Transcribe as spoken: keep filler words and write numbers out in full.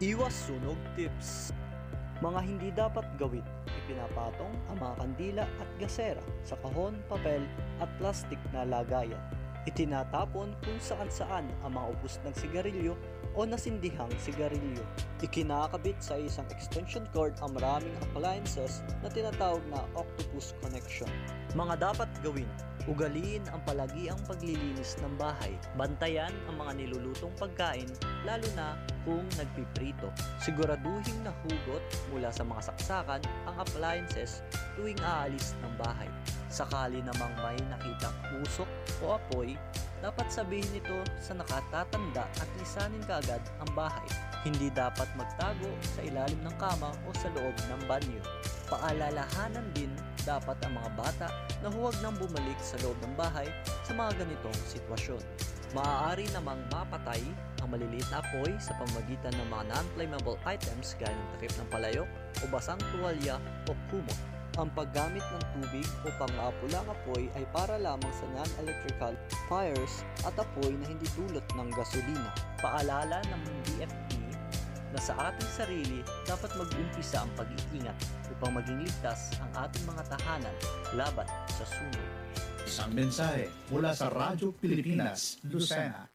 Iwas sunog tips. Mga hindi dapat gawin. Ipinapatong ang mga kandila at gasera sa kahon, papel at plastik na lagayan. Itinatapon kung saan-saan ang mga ubos ng sigarilyo o nasindihang sigarilyo. Ikinakabit sa isang extension cord ang maraming appliances na tinatawag na octopus connection. Mga dapat gawin: ugaliin ang palagiang paglilinis ng bahay. Bantayan ang mga nilulutong pagkain, lalo na kung nagpiprito. Siguraduhin na hugot mula sa mga saksakan ang appliances tuwing aalis ng bahay. Sakali namang may nakitang usok o apoy, dapat sabihin ito sa nakatatanda at lisanin kaagad ang bahay. Hindi dapat magtago sa ilalim ng kama o sa loob ng banyo. Paalalahanan din dapat ang mga bata na huwag nang bumalik sa loob ng bahay sa mga ganitong sitwasyon. Maaari namang mapatay ang maliliit na apoy sa pamamagitan ng mga non-flammable items gaya ng takip ng palayok o basang tuwalya o kumot. Ang paggamit ng tubig upang maapulang apoy ay para lamang sa non-electrical fires at apoy na hindi dulot ng gasolina. Paalala ng B F P na sa ating sarili dapat mag-umpisa ang pag-iingat upang maging ligtas ang ating mga tahanan laban sa sunog. Isang mensahe mula sa Radyo Pilipinas, Lucena.